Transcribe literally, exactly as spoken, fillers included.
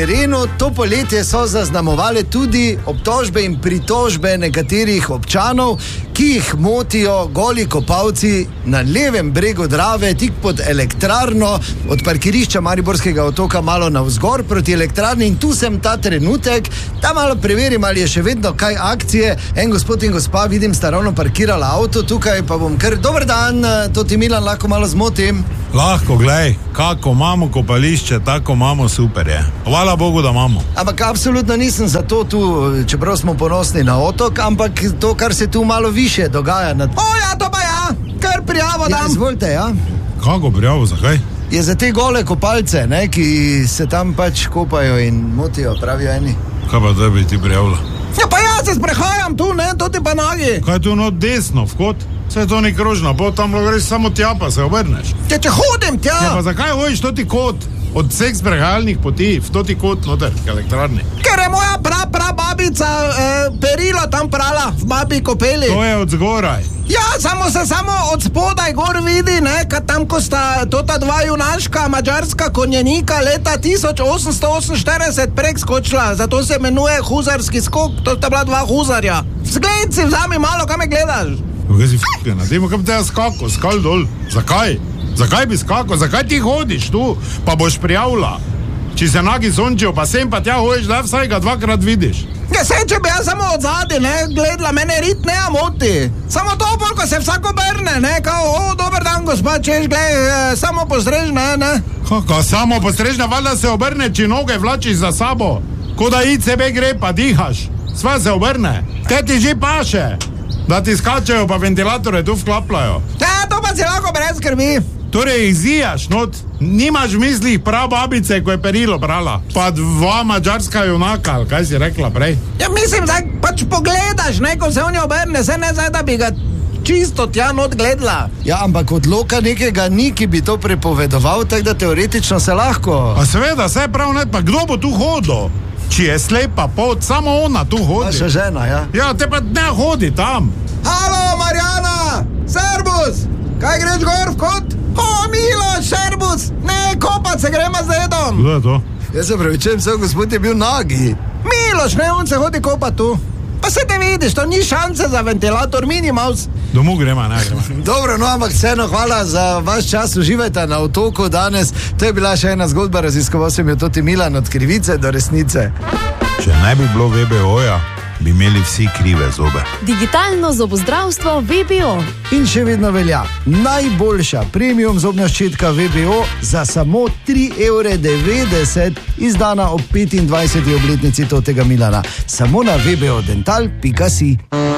terenu to poletje so zaznamovali tudi obtožbe in pritožbe nekaterih občanov, ki jih motijo goli kopalci na levem bregu Drave, tik pod elektrarno, od parkirišča Mariborskega otoka malo navzgor proti elektrarni, in tu sem ta trenutek, da malo preverim, ali je še vedno kaj akcije. En gospod in gospa, vidim, sta ravno parkirala avto tukaj, pa bom kar, dober dan, to ti Milan lahko malo zmotim. Lahko, glej, kako imamo kopališče, tako imamo, super je. Hvala Bogu, da imamo. Ampak absolutno nisem zato tu, čeprav smo ponosni na otok, ampak to, kar se tu malo više dogaja. Nad... O ja, to pa ja, kar prijavo dam. Ja, izvolite, ja. Kako prijavo, zakaj? Je za te gole kopalce, ne, ki se tam pač kopajo in motijo, pravijo eni. Kaj pa da bi ti prijavila? Ja, pa ja se sprehajam tu, ne, to ti pa nogi. Kaj tu no desno, vhod? Vse to ni krožno, bo tam greš samo tja, pa se obrneš. Ja, če hodim tja. Ja, pa zakaj hojiš to ti kot? Od vseh sprehajalnih poti, v to ti kot noter, k elektrarni. Ker je moja pra, pra babica eh, perilo tam prala, v babi kopeli. To je od zgoraj. Ja, samo se samo od spodaj gor vidi, ne, kad tam, ko sta tota dva junaška mađarska konjenika leta tisoč osemsto oseminštirideset prek skočila, zato se imenuje huzarski skok, to sta bila dva huzarja. Zgled si, vzami malo, kaj me gledaš? Kaj si f***ena, dajmo kam te skako, skal dol. Zakaj? Zakaj bi skako? Zakaj ti hodiš tu, pa boš prijavila? Če se nagi sončijo, pa sem pa tja hojiš, da vsaj ga dvakrat vidiš. Ja, se, če bi ja samo od zadi, ne, gledala, mene rit ne moti. Samo to, ko se vsako brne, ne, kao, o, dober dan, gospod, češ, gled, samo postrež, ne, ne. Kako, samo postrež, da valjda se obrne, če noge vlačiš za sabo. Ko da id sebe gre, pa dihaš. Sva se obrne. Te ti že paše. Da ti skačajo, pa ventilatore tu vklapljajo. Ja, to pa si lahko brez skrbi. Torej jih zijaš, not, nimaš v mislih prav babice, ko je perilo brala. Pa dva mađarska junaka, ali kaj si rekla prej? Ja, mislim, da pač pogledaš, ne, ko se on je obrne, se ne zdaj, da bi ga čisto tja not gledala. Ja, ampak odloka nekega ni, ki bi to prepovedoval, tako da teoretično se lahko. A seveda, se prav ne, pa kdo bo tu hodil? Či je slepa pot, samo ona tu hodi. Naša žena, ja. Ja, te pa ne hodi tam. Halo, Marjana! Servus! Kaj greš gor v kot? O, Miloš, servus! Ne, kopat se gremo z dedom. Kdo je to? Jaz se pravičujem, sem gospod je bil nagi. Miloš, ne, on se hodi kopat tu. Pa se te vidiš, to ni šanse za ventilator Minimals. Domov gremo, ne gremo. Dobro, no, ampak vseeno hvala za vaš čas, uživajte na otoku danes. To je bila še ena zgodba, raziskoval sem jo toti Milan od krivice do resnice. Če ne bi bilo V B O-ja, bi imeli vsi krive zobe. Digitalno zobozdravstvo V B O. In še vedno velja, najboljša premium zobna ščetka V B O za samo tri evre devetdeset, izdana ob petindvajseti obletnici totega Milana. Samo na v b o dental pika si.